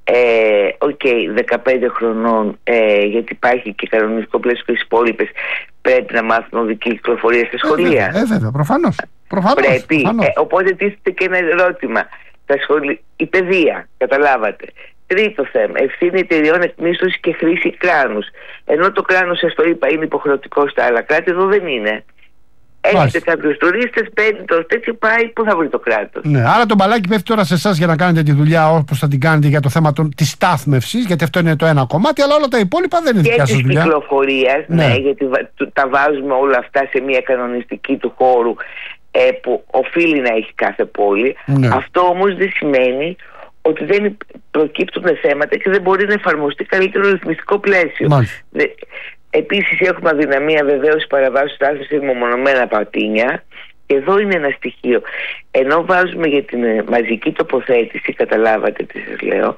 οκ, ε, okay, δεκαπέντε χρονών, ε, γιατί υπάρχει και κανονιστικό πλαίσιο και στις υπόλοιπες, πρέπει να μάθουν οδική κυκλοφορία στα σχολεία. Ε, βέβαια, προφανώς. προφανώς πρέπει. προφανώς. Ε, οπότε τίθεται και ένα ερώτημα. Τα σχολεία, η παιδεία, καταλάβατε. Τρίτο θέμα, ευθύνη εταιριών εκμίσθωση και χρήση κράνους. Ενώ το κράνος, σας το είπα, είναι υποχρεωτικό στα άλλα κράτη, εδώ δεν είναι. Έχετε κάποιους τουρίστες, παίρνει το τέτοιο, πάει, πού θα βρει το κράτος. Ναι, άρα το μπαλάκι πέφτει τώρα σε εσάς για να κάνετε τη δουλειά όπως θα την κάνετε για το θέμα της στάθμευσης, γιατί αυτό είναι το ένα κομμάτι, αλλά όλα τα υπόλοιπα δεν είναι δικιά σας δουλειά. Και της κυκλοφορίας, ναι. ναι, γιατί τα βάζουμε όλα αυτά σε μια κανονιστική του χώρου ε, που οφείλει να έχει κάθε πόλη. Ναι. Αυτό όμως δεν σημαίνει ότι δεν προκύπτουν θέματα και δεν μπορεί να εφαρμοστεί καλύτερο ρυθμιστικό πλαίσιο. Δε, επίσης έχουμε αδυναμία βεβαίως παραβάσεως στάθμισης σε μεμονωμένα πατίνια. Και εδώ είναι ένα στοιχείο. Ενώ βάζουμε για την μαζική τοποθέτηση, καταλάβατε τι σας λέω,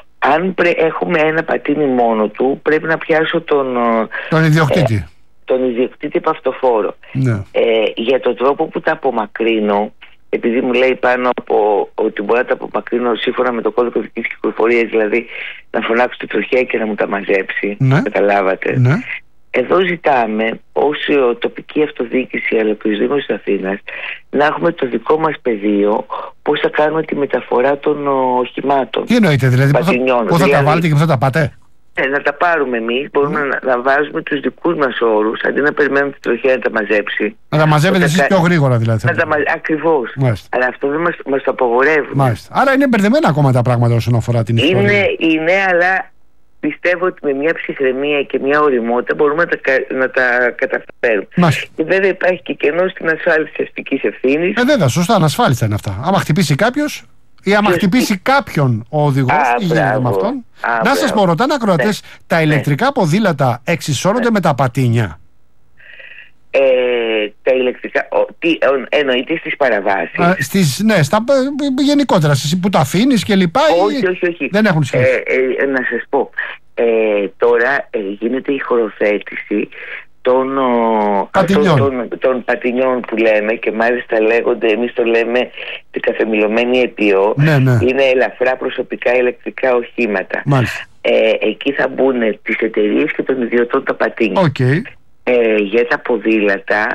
αν πρέ, έχουμε ένα πατίνι μόνο του, πρέπει να πιάσω τον, τον ιδιοκτήτη. Ε, τον ιδιοκτήτη παυτοφόρο. Ναι. Ε, για τον τρόπο που τα απομακρύνω, επειδή μου λέει πάνω από ότι μπορώ να τα απομακρύνω σύμφωνα με το κώδικο οδικής κυκλοφορίας, δηλαδή να φωνάξω τη τροχιά και να μου τα μαζέψει, ναι. καταλάβατε. Ναι. Εδώ ζητάμε ως τοπική αυτοδιοίκηση αλλά και os Δήμος της Αθήνας να έχουμε το δικό μας πεδίο πώς θα κάνουμε τη μεταφορά των οχημάτων. Τι εννοείτε δηλαδή, πού θα, πού θα δηλαδή, τα βάλετε και πού θα τα πάτε? Ε, να τα πάρουμε εμείς, μπορούμε mm. να, να βάζουμε τους δικούς μας όρους αντί να περιμένουμε την τροχιά να τα μαζέψει. Να τα μαζεύετε εσείς κα... πιο γρήγορα δηλαδή. Να τα μα... Ακριβώς. Μάλιστα. Αλλά αυτό δεν μας, μας το απογορεύουν. Μάλιστα. Άρα είναι μπερδεμένα ακόμα τα πράγματα όσον αφορά την ιστορία. Είναι, είναι αλλά πιστεύω ότι με μια ψυχραιμία και μια ωριμότητα μπορούμε να τα, να τα καταφέρουμε. Μάλιστα. Και βέβαια υπάρχει και κενό στην ασφάλιση αστικής ευθύνης. Ε, βέβαια, σωστά, ανασφάλιστα είναι αυτά. Άμα χτυπήσει κάποιος ή άμα χτυπήσει κάποιον ο οδηγός, τι γίνεται με αυτόν? Α, να σας πω, ρωτάνε ακροατές, ναι. τα ηλεκτρικά ναι. ποδήλατα εξισώνονται ναι. με τα πατίνια? Ε, τα ηλεκτρικά, ο, τι, εννοείται στις παραβάσεις? Α, στις, ναι, στα, γενικότερα, στις, που τα αφήνεις και λοιπά. Όχι, ή, όχι, όχι. Δεν έχουν σχέση. Ε, ε, να σας πω, ε, τώρα ε, γίνεται η χωροθέτηση των, πατινιών. των, των πατινιών που λέμε, και μάλιστα λέγονται, εμείς το λέμε την καθεμιλωμένη αιτιό, ναι, ναι. είναι ελαφρά προσωπικά ηλεκτρικά οχήματα. Ε, εκεί θα μπουν τις εταιρείες και των ιδιωτών τα πατίνια. Okay. Ε, για τα ποδήλατα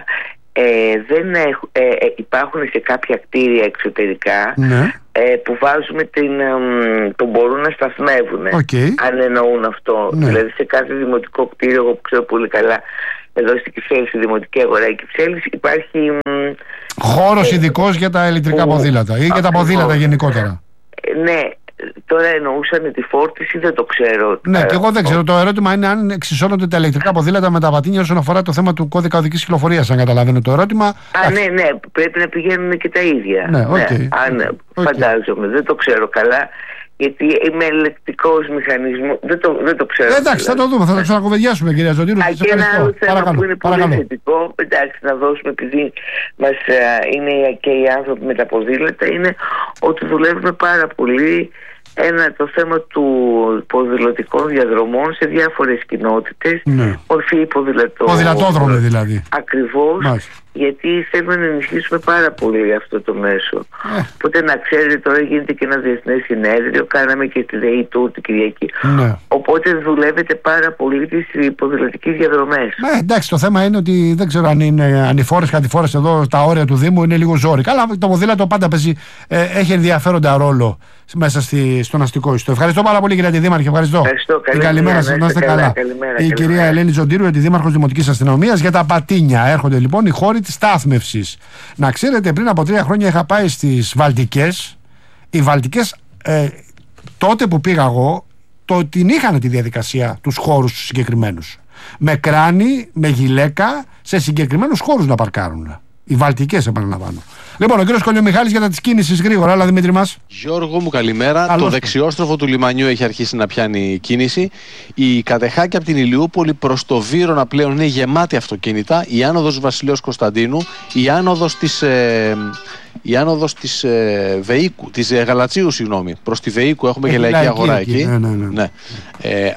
ε, δεν έχ, ε, ε, υπάρχουν σε κάποια κτίρια εξωτερικά ναι. ε, που βάζουμε την, ε, το μπορούν να σταθμεύουν, okay. αν εννοούν αυτό. Ναι. Δηλαδή σε κάθε δημοτικό κτίριο, εγώ που ξέρω πολύ καλά, εδώ στην Κυψέλη, στη Δημοτική Αγορά η Κυψέλης, υπάρχει χώρος ε, ειδικός για τα ηλεκτρικά που, ποδήλατα ή για τα ποδήλατα γενικότερα. Ε, ναι. Τώρα εννοούσαν τη φόρτιση, δεν το ξέρω. Ναι, και εγώ δεν ξέρω. Το ερώτημα είναι αν εξισώνονται τα ηλεκτρικά ποδήλατα με τα πατίνια όσον αφορά το θέμα του κώδικα οδικής κυκλοφορίας, αν καταλαβαίνω το ερώτημα. Α, ναι, ναι, πρέπει να πηγαίνουν και τα ίδια. Ναι, okay. ναι, αν, okay. Φαντάζομαι, δεν το ξέρω καλά. Γιατί είμαι ελεκτικός μηχανισμός, δεν το, δεν το ξέρω. Ε, εντάξει, θα το δούμε, θα το ξανακουβεντιάσουμε, κυρία Ζωτήρου. Α, και ένα άλλο θέμα παρακαλώ, που είναι πολύ παρακαλώ. θετικό, εντάξει, να δώσουμε, επειδή μας είναι και οι άνθρωποι με τα ποδήλατα, είναι ότι δουλεύουμε πάρα πολύ. Ένα το θέμα του ποδηλατικών διαδρομών σε διάφορες κοινότητες, ναι. μορφή ποδηλατών. Ποδηλατόδρομοι δηλαδή. Ακριβώς, Μάλιστα. γιατί θέλουμε να ενισχύσουμε πάρα πολύ αυτό το μέσο. Ε. Οπότε να ξέρετε, τώρα γίνεται και ένα διεθνές συνέδριο, κάναμε και τη ΔΕΗ του την Κυριακή. Ναι. Οπότε δουλεύετε πάρα πολύ τις ποδηλατικές διαδρομές. Ε, εντάξει, το θέμα είναι ότι δεν ξέρω αν είναι ανηφόρες, κατηφόρες εδώ στα όρια του Δήμου, είναι λίγο ζόρικα. Αλλά το ποδήλατο πάντα παίζει, ε, έχει ενδιαφέροντα ρόλο μέσα στη, στον αστικό ιστό. Ευχαριστώ πάρα πολύ, κυρία τη Δήμαρχε. Ευχαριστώ. Ευχαριστώ. Καλή καλημέρα σας, να είστε καλά. καλά. Καλημέρα, η καλημέρα. κυρία Ελένη Ζοντήρου, τη Δήμαρχος Δημοτικής Αστυνομίας, για τα πατίνια. Έρχονται λοιπόν οι χώροι της στάθμευσης. Να ξέρετε, πριν από τρία χρόνια είχα πάει στις Βαλτικές. Οι Βαλτικές, ε, τότε που πήγα εγώ, το, την είχαν τη διαδικασία, τους χώρους τους συγκεκριμένους. Με κράνη, με γυλαίκα, σε συγκεκριμένους χώρους να παρκάρουν. Οι Βαλτικές, επαναλαμβάνω. Λοιπόν, ο κύριος Κολιομιχάλης για τα της κίνησης γρήγορα, αλλά Δημήτρη μας. Γιώργο μου, καλημέρα. Καλώς. Το δεξιόστροφο του λιμανιού έχει αρχίσει να πιάνει κίνηση. Η κατεχάκη από την Ηλιούπολη προς το Βύρωνα πλέον είναι γεμάτη αυτοκίνητα. Η άνοδος Βασιλέως Κωνσταντίνου, η άνοδος της, ε, η άνοδος της ε, Βεΐκου, της ε, Γαλατσίου, συγγνώμη. Προς τη Βεΐκου έχουμε και λαϊκή αγορά εκεί. εκεί. Ναι, ναι, ναι. ναι. Ε,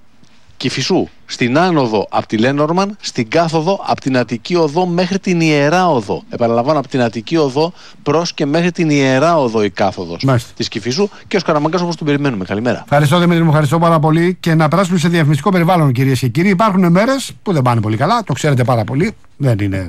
Κηφισού, στην άνοδο από τη Λένορμαν, στην κάθοδο από την Αττική Οδό μέχρι την Ιερά Οδό. Επαναλαμβάνω, από την Αττική Οδό προς και μέχρι την Ιερά Οδό η κάθοδος της Κηφισού, και ο Σκαραμαγκάς όπως τον περιμένουμε. Καλημέρα. Ευχαριστώ, Δημήτρη μου, ευχαριστώ πάρα πολύ. Και να περάσουμε σε διαφημιστικό περιβάλλον, κυρίες και κύριοι. Υπάρχουν μέρες που δεν πάνε πολύ καλά, το ξέρετε πάρα πολύ. Δεν είναι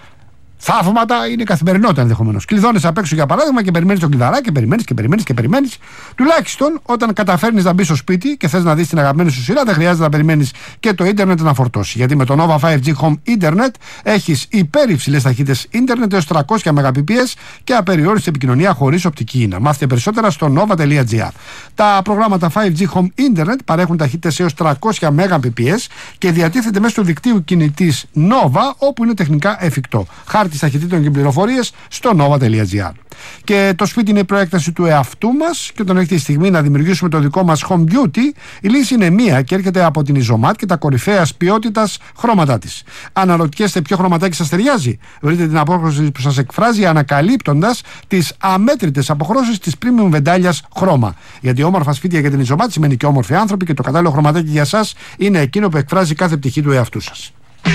θαύματα, είναι καθημερινότητα ενδεχομένως. Κλειδώνεις απ' έξω για παράδειγμα και περιμένεις το κλειδαράκι και περιμένεις και περιμένεις και περιμένεις. Τουλάχιστον όταν καταφέρνεις να μπεις στο σπίτι και θες να δεις την αγαπημένη σου σειρά, δεν χρειάζεται να περιμένεις και το ίντερνετ να φορτώσει. Γιατί με το Nova φάιβ τζι Home Internet έχεις υπερυψηλές ταχύτητες ίντερνετ έως τριακόσια μεγαμπιτ και απεριόριστη επικοινωνία χωρίς οπτική ίνα. Μάθετε περισσότερα στο nova τελεία gr. Τα προγράμματα φάιβ τζι Home Internet παρέχουν ταχύτητες έως τριακόσια μεγαμπιτ και διατίθεται μέσω του δικτύου κινητής Nova, όπου είναι τεχνικά εφικτό. Χάρτης ταχυτήτων και πληροφορίες στο nova τελεία gr. Και το σπίτι είναι η προέκταση του εαυτού μας, και όταν έχετε τη στιγμή να δημιουργήσουμε το δικό μας home beauty, η λύση είναι μία και έρχεται από την Ιζωμάτ και τα κορυφαία ποιότητας χρώματά της. Αναρωτιέστε ποιο χρωματάκι σας ταιριάζει? Βρείτε την απόχρωση που σας εκφράζει ανακαλύπτοντας τις αμέτρητες αποχρώσεις της premium βεντάλιας χρώμα. Γιατί όμορφα σπίτια για την Ιζωμάτ σημαίνει και όμορφοι άνθρωποι, και το κατάλληλο χρωματάκι για σας είναι εκείνο που εκφράζει κάθε πτυχή του εαυτού σας.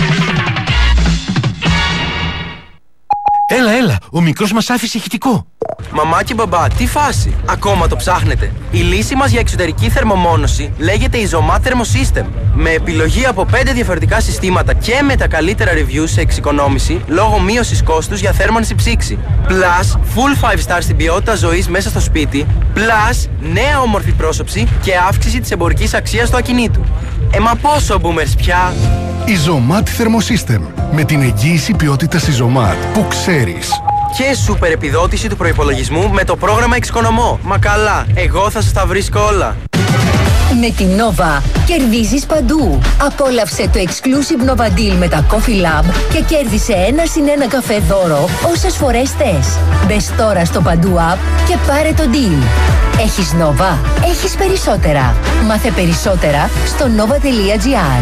Έλα, έλα, ο μικρός μας άφησε ηχητικό. Μαμά και μπαμπά, τι φάση, ακόμα το ψάχνετε? Η λύση μας για εξωτερική θερμομόνωση λέγεται Izomat Thermosystem. Με επιλογή από πέντε διαφορετικά συστήματα και με τα καλύτερα reviews σε εξοικονόμηση λόγω μείωσης κόστους για θέρμανση ψήξη. Plus, full five star στην ποιότητα ζωής μέσα στο σπίτι. Plus, νέα όμορφη πρόσωψη και αύξηση της εμπορικής αξίας του ακινήτου. Ε, μα πόσο boomers πια! Izomat Thermosystem. Με την εγγύηση ποιότητας Izomat που ξέρεις. Και σούπερ επιδότηση του προϋπολογισμού με το πρόγραμμα Εξοικονομώ. Μα καλά, εγώ θα σας τα βρίσκω όλα. Με την Nova κερδίζεις παντού. Απόλαυσε το exclusive Nova Deal με τα Coffee Lab και κέρδισε ένα συν ένα καφέ δώρο όσες φορές θες. Μπες τώρα στο Παντού App και πάρε το deal. Έχεις Nova, έχεις περισσότερα. Μάθε περισσότερα στο nova τελεία gr.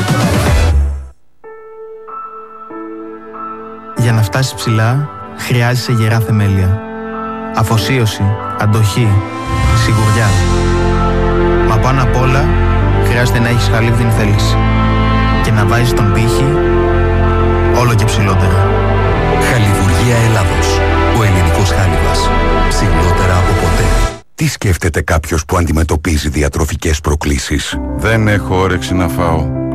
Για να φτάσεις ψηλά, χρειάζεσαι γερά θεμέλια. Αφοσίωση, αντοχή, σιγουριά. Μα πάνω απ' όλα, χρειάζεται να έχεις χαλίβδινη θέληση και να βάζεις τον πύχη όλο και ψηλότερα. Χαλιβουργία Ελλάδος. Ο ελληνικός χάλιβας. Ψηλότερα από ποτέ. Τι σκέφτεται κάποιος που αντιμετωπίζει διατροφικές προκλήσεις? Δεν έχω όρεξη να φάω.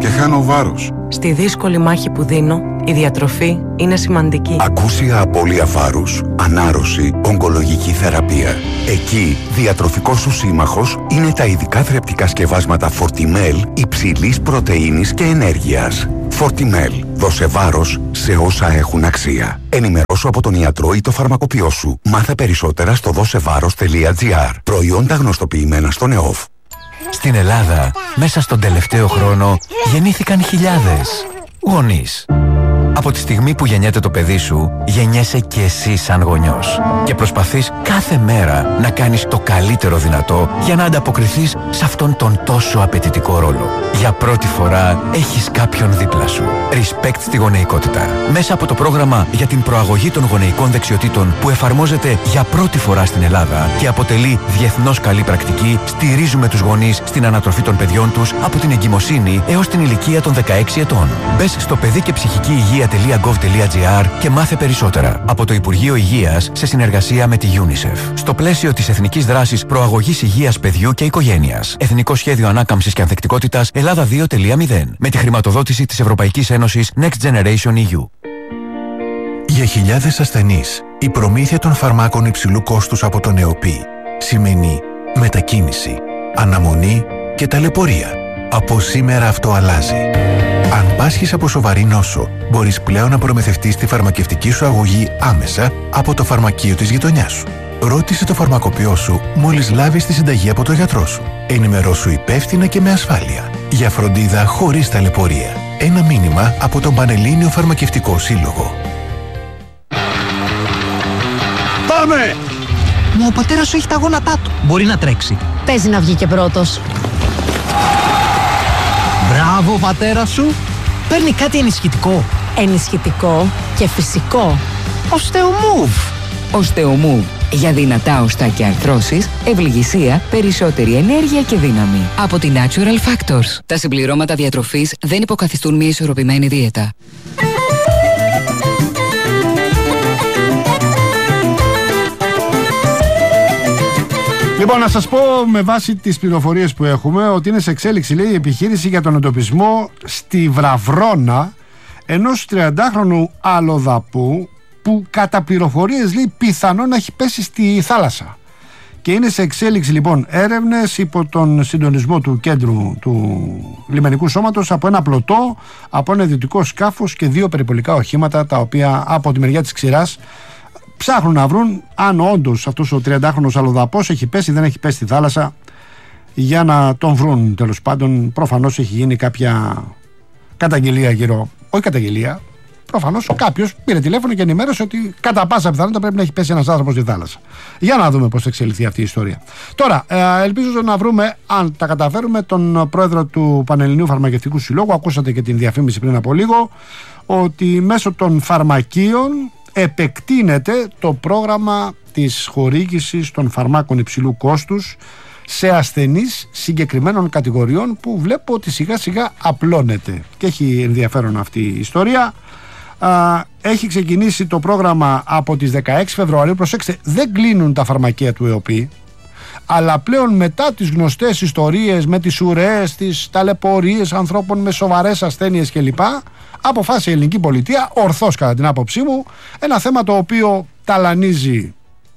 και χάνω βάρος. Στη δύσκολη μάχη που δίνω, η διατροφή είναι σημαντική. Ακούσια απώλεια βάρους, ανάρρωση, ογκολογική θεραπεία. Εκεί, διατροφικός σου σύμμαχος είναι τα ειδικά θρεπτικά σκευάσματα Fortimel υψηλής πρωτεΐνης και ενέργειας. Fortimel. Δώσε βάρος σε όσα έχουν αξία. Ενημερώσου από τον ιατρό ή το φαρμακοποιό σου. Μάθε περισσότερα στο δώσεβάρος τελεία τζι άρ. Προϊόντα γνωστοποιημένα στον ΕΟΦ. Στην Ελλάδα, μέσα στον τελευταίο χρόνο, γεννήθηκαν χιλιάδες γονείς. Από τη στιγμή που γεννιέται το παιδί σου, γεννιέσαι και εσύ σαν γονιός. Και προσπαθείς κάθε μέρα να κάνεις το καλύτερο δυνατό για να ανταποκριθείς σε αυτόν τον τόσο απαιτητικό ρόλο. Για πρώτη φορά έχεις κάποιον δίπλα σου. Respect στη γονεϊκότητα. Μέσα από το πρόγραμμα για την προαγωγή των γονεϊκών δεξιοτήτων που εφαρμόζεται για πρώτη φορά στην Ελλάδα και αποτελεί διεθνώς καλή πρακτική, στηρίζουμε τους γονείς στην ανατροφή των παιδιών τους από την εγκυμοσύνη έως την ηλικία των δεκαέξι ετών. Μπες στο παιδί και ψυχική υγεία τελεία γκοβ τελεία τζι άρ και μάθε περισσότερα. Από το Υπουργείο Υγείας σε συνεργασία με τη UNICEF. Στο πλαίσιο της Εθνικής Δράσης Προαγωγής Υγείας Παιδιού και Οικογένειας. Εθνικό Σχέδιο Ανάκαμψης και Ανθεκτικότητας Ελλάδα δύο τελεία μηδέν. Με τη χρηματοδότηση της Ευρωπαϊκής Ένωσης Next Generation ι γιου. Για χιλιάδες ασθενείς, η προμήθεια των φαρμάκων υψηλού κόστους από τον ΕΟΠΗ σημαίνει μετακίνηση, αναμονή και ταλαιπωρία. Από σήμερα αυτό αλλάζει. Αν πάσχεις από σοβαρή νόσο, μπορείς πλέον να προμηθευτείς τη φαρμακευτική σου αγωγή άμεσα από το φαρμακείο της γειτονιάς σου. Ρώτησε το φαρμακοποιό σου μόλις λάβεις τη συνταγή από το γιατρό σου. Ενημερώσου υπεύθυνα και με ασφάλεια. Για φροντίδα χωρίς ταλαιπωρία. Ένα μήνυμα από τον Πανελλήνιο Φαρμακευτικό Σύλλογο. Πάμε! Μα ο πατέρας σου έχει τα γόνατά του. Μπορεί να τρέξει. Παίζει να βγει και πρώτος. Μπράβο, πατέρα σου. Παίρνει κάτι ενισχυτικό. Ενισχυτικό και φυσικό. Οστεομούβ. Οστεομούβ. Για δυνατά οστά και αρθρώσεις, ευληγησία, περισσότερη ενέργεια και δύναμη. Από τη Natural Factors. Τα συμπληρώματα διατροφής δεν υποκαθιστούν μια ισορροπημένη δίαιτα. Λοιπόν, να σας πω με βάση τις πληροφορίες που έχουμε ότι είναι σε εξέλιξη, λέει, η επιχείρηση για τον εντοπισμό στη Βραβρώνα ενός τριαντάχρονου αλλοδαπού που κατά πληροφορίες, λέει, πιθανόν να έχει πέσει στη θάλασσα. Και είναι σε εξέλιξη λοιπόν έρευνες υπό τον συντονισμό του κέντρου του λιμενικού σώματος από ένα πλωτό, από ένα ιδιωτικό σκάφος και δύο περιπολικά οχήματα, τα οποία από τη μεριά της ξηράς ψάχνουν να βρουν αν όντως αυτός ο τριαντάχρονος αλλοδαπός έχει πέσει ή δεν έχει πέσει στη θάλασσα, για να τον βρουν. Τέλος πάντων, προφανώς έχει γίνει κάποια καταγγελία γύρω, όχι καταγγελία, προφανώς κάποιος πήρε τηλέφωνο και ενημέρωσε ότι κατά πάσα πιθανότητα πρέπει να έχει πέσει ένας άνθρωπος στη θάλασσα. Για να δούμε πώς θα εξελιχθεί αυτή η ιστορία. Τώρα, ελπίζω να βρούμε, αν τα καταφέρουμε, τον πρόεδρο του Πανελληνίου Φαρμακευτικού Συλλόγου. Ακούσατε και την διαφήμιση πριν από λίγο, ότι μέσω των φαρμακείων επεκτείνεται το πρόγραμμα της χορήγησης των φαρμάκων υψηλού κόστους σε ασθενείς συγκεκριμένων κατηγοριών, που βλέπω ότι σιγά σιγά απλώνεται και έχει ενδιαφέρον αυτή η ιστορία. Α, έχει ξεκινήσει το πρόγραμμα από τις δεκαέξι Φεβρουαρίου. Προσέξτε, δεν κλείνουν τα φαρμακεία του ΕΟΠΗ, αλλά πλέον μετά τις γνωστές ιστορίες με τις ουρές, τις ταλαιπωρίες ανθρώπων με σοβαρές ασθένειες κλπ, αποφάσισε η ελληνική πολιτεία, ορθώς κατά την άποψή μου, ένα θέμα το οποίο ταλανίζει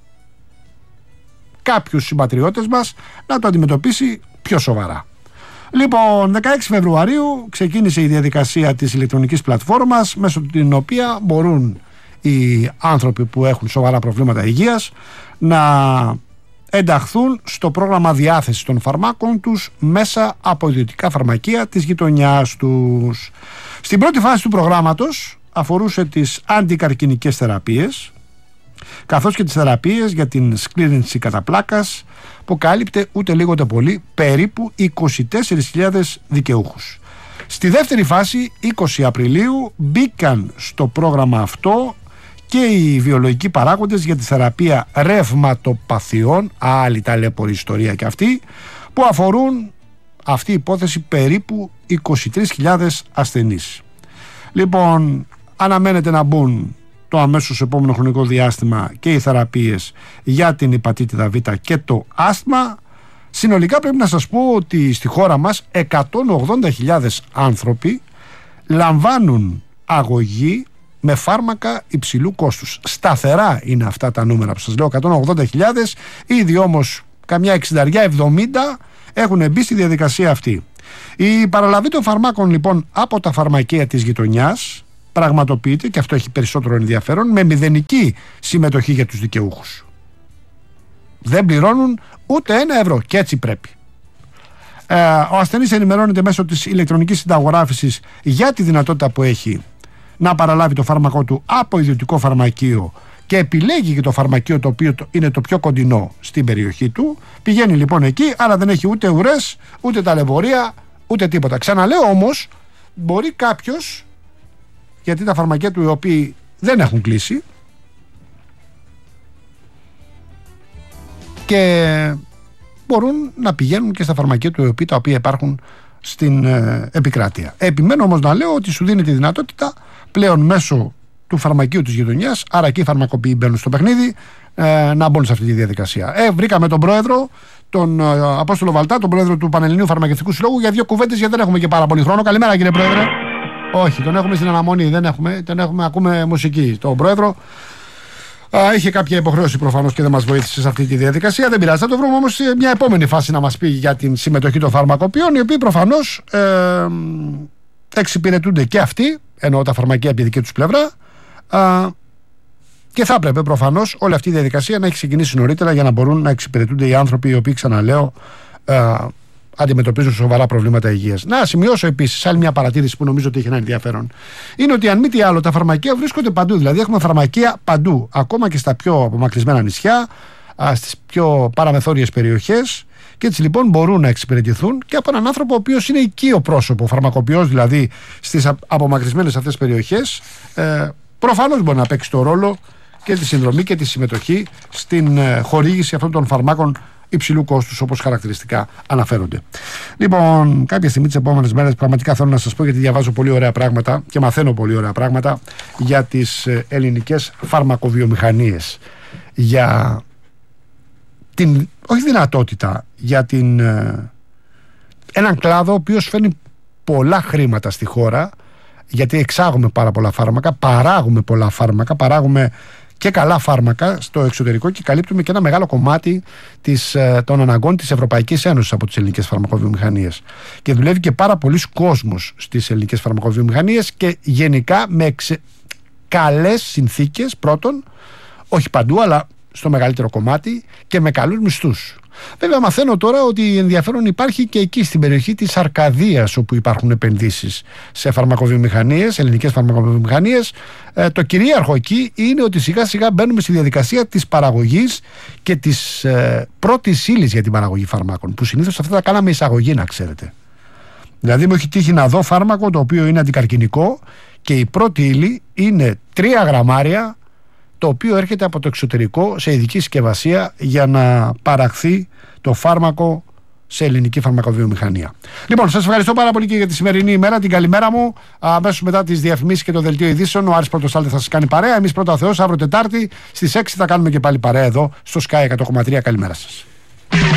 κάποιους συμπατριώτες μας, να το αντιμετωπίσει πιο σοβαρά. Λοιπόν, δεκαέξι Φεβρουαρίου ξεκίνησε η διαδικασία της ηλεκτρονικής πλατφόρμας, μέσω την οποία μπορούν οι άνθρωποι που έχουν σοβαρά προβλήματα υγείας να ενταχθούν στο πρόγραμμα διάθεσης των φαρμάκων τους μέσα από ιδιωτικά φαρμακεία της γειτονιάς τους. Στην πρώτη φάση του προγράμματος αφορούσε τις αντικαρκινικές θεραπείες, καθώς και τις θεραπείες για την σκλήρινση κατά πλάκας, που κάλυπτε ούτε λίγο ούτε πολύ περίπου είκοσι τέσσερις χιλιάδες δικαιούχους. Στη δεύτερη φάση, είκοσι Απριλίου, μπήκαν στο πρόγραμμα αυτό και οι βιολογικοί παράγοντες για τη θεραπεία ρευματοπαθειών, άλλη ταλαιπωρή ιστορία και αυτή, που αφορούν αυτή η υπόθεση περίπου είκοσι τρεις χιλιάδες ασθενείς. Λοιπόν, αναμένεται να μπουν το αμέσως επόμενο χρονικό διάστημα και οι θεραπείες για την υπατήτηδα Β και το άσθμα, Συνολικά πρέπει να σας πω ότι στη χώρα μας εκατόν ογδόντα χιλιάδες άνθρωποι λαμβάνουν αγωγή με φάρμακα υψηλού κόστους. Σταθερά είναι αυτά τα νούμερα που σας λέω, εκατόν ογδόντα χιλιάδες, ήδη όμως καμιά εξήντα εβδομήντα έχουν μπει στη διαδικασία αυτή. Η παραλαβή των φαρμάκων λοιπόν από τα φαρμακεία της γειτονιάς πραγματοποιείται, και αυτό έχει περισσότερο ενδιαφέρον, με μηδενική συμμετοχή για τους δικαιούχους. Δεν πληρώνουν ούτε ένα ευρώ, και έτσι πρέπει. Ε, ο ασθενής ενημερώνεται μέσω της ηλεκτρονικής συνταγογράφησης για τη δυνατότητα που έχει να παραλάβει το φάρμακό του από ιδιωτικό φαρμακείο και επιλέγει και το φαρμακείο το οποίο είναι το πιο κοντινό στην περιοχή του. Πηγαίνει λοιπόν εκεί, άρα δεν έχει ούτε ουρές, ούτε ταλαιπωρία, ούτε τίποτα. Ξαναλέω όμως, μπορεί κάποιος, γιατί τα φαρμακεία του οι οποίοι δεν έχουν κλείσει και μπορούν να πηγαίνουν και στα φαρμακεία του οι οποίοι, τα οποία υπάρχουν στην ε, επικράτεια. Επιμένω όμως να λέω ότι σου δίνει τη δυνατότητα πλέον μέσω του φαρμακείου της γειτονιάς, άρα και οι φαρμακοποιοί μπαίνουν στο παιχνίδι, ε, να μπουν σε αυτή τη διαδικασία. Ε, βρήκαμε τον πρόεδρο, τον ε, Απόστολο Βαλτά, τον πρόεδρο του Πανελληνίου Φαρμακευτικού Συλλόγου, για δύο κουβέντες, γιατί δεν έχουμε και πάρα πολύ χρόνο. Καλημέρα, κύριε πρόεδρε. Όχι, τον έχουμε στην αναμονή, δεν έχουμε, τον έχουμε, ακούμε μουσική. Τον πρόεδρο Α, είχε κάποια υποχρέωση προφανώς και δεν μας βοήθησε σε αυτή τη διαδικασία. Δεν πειράζει, θα το βρούμε όμως σε μια επόμενη φάση να μας πει για την συμμετοχή των φαρμακοποιών, οι οποίοι προφανώς ε, εξυπηρετούνται και αυτοί, εννοώ τα φαρμακεία από τη δική τους πλευρά, α, και θα έπρεπε προφανώς όλη αυτή η διαδικασία να έχει ξεκινήσει νωρίτερα για να μπορούν να εξυπηρετούνται οι άνθρωποι οι οποίοι, ξαναλέω, ε, αντιμετωπίζουν σοβαρά προβλήματα υγείας. Να σημειώσω επίσης άλλη μια παρατήρηση που νομίζω ότι έχει ένα ενδιαφέρον. Είναι ότι αν μη τι άλλο, τα φαρμακεία βρίσκονται παντού. Δηλαδή, έχουμε φαρμακεία παντού, ακόμα και στα πιο απομακρυσμένα νησιά, στις πιο παραμεθόριες περιοχές. Και έτσι λοιπόν μπορούν να εξυπηρετηθούν και από έναν άνθρωπο ο οποίος είναι οικείο πρόσωπο, φαρμακοποιός δηλαδή στις απομακρυσμένες αυτές περιοχές. Ε, προφανώς μπορεί να παίξει το ρόλο και τη συνδρομή και τη συμμετοχή στην ε, χορήγηση αυτών των φαρμάκων υψηλού κόστους, όπως χαρακτηριστικά αναφέρονται. Λοιπόν, κάποια στιγμή τις επόμενες μέρες πραγματικά θέλω να σας πω, γιατί διαβάζω πολύ ωραία πράγματα και μαθαίνω πολύ ωραία πράγματα για τις ε, ελληνικές φαρμακοβιομηχανίες, για την, όχι δυνατότητα, για την, ε, έναν κλάδο ο οποίος φέρνει πολλά χρήματα στη χώρα, γιατί εξάγουμε πάρα πολλά φάρμακα, παράγουμε πολλά φάρμακα, παράγουμε και καλά φάρμακα στο εξωτερικό και καλύπτουμε και ένα μεγάλο κομμάτι της, των αναγκών της Ευρωπαϊκής Ένωσης από τις ελληνικές φαρμακοβιομηχανίες. Και δουλεύει και πάρα πολλοί κόσμος στις ελληνικές φαρμακοβιομηχανίες και γενικά με εξε... καλές συνθήκες, πρώτον, όχι παντού, αλλά στο μεγαλύτερο κομμάτι, και με καλούς μισθούς. Βέβαια, μαθαίνω τώρα ότι ενδιαφέρον υπάρχει και εκεί στην περιοχή της Αρκαδίας, όπου υπάρχουν επενδύσεις σε φαρμακοβιομηχανίες, ελληνικές φαρμακοβιομηχανίες. Ε, το κυρίαρχο εκεί είναι ότι σιγά σιγά μπαίνουμε στη διαδικασία της παραγωγής και της ε, πρώτης ύλης για την παραγωγή φαρμάκων, που συνήθως αυτά τα κάναμε εισαγωγή, να ξέρετε. Δηλαδή, μου έχει τύχει να δω φάρμακο το οποίο είναι αντικαρκινικό και η πρώτη ύλη είναι τρία γραμμάρια, το οποίο έρχεται από το εξωτερικό σε ειδική συσκευασία για να παραχθεί το φάρμακο σε ελληνική φαρμακοβιομηχανία. Λοιπόν, σας ευχαριστώ πάρα πολύ και για τη σημερινή ημέρα, την καλημέρα μου. Αμέσως μετά τις διαφημίσεις και το δελτίο ειδήσεων, ο Άρης Πρωτοστάλτης θα σας κάνει παρέα. Εμείς πρώτα ο Θεός, αύριο Τετάρτη στις έξι θα κάνουμε και πάλι παρέα εδώ στο Sky εκατό κόμμα τρία. Καλημέρα σας.